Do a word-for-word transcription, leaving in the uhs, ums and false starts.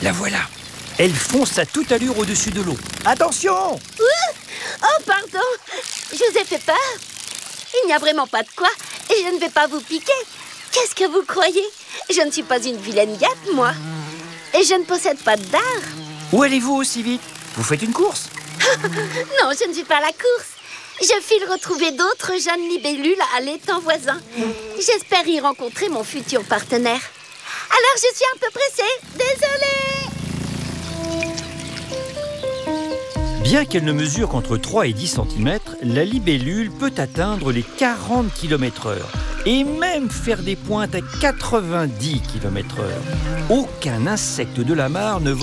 La voilà. Elle fonce à toute allure au-dessus de l'eau. Attention! Oh, pardon, je vous ai fait peur. Il n'y a vraiment pas de quoi, et je ne vais pas vous piquer. Qu'est-ce que vous croyez? Je ne suis pas une vilaine gâte, moi. Et je ne possède pas de dard. Où allez-vous aussi vite? Vous faites une course? Non, je ne suis pas à la course. Je file retrouver d'autres jeunes libellules à l'étang voisin. J'espère y rencontrer mon futur partenaire. Alors, je suis un peu pressée. Désolée. Bien qu'elle ne mesure qu'entre trois et dix centimètres, la libellule peut atteindre les quarante kilomètres heure et même faire des pointes à quatre-vingt-dix kilomètres heure. Aucun insecte de la mare ne vole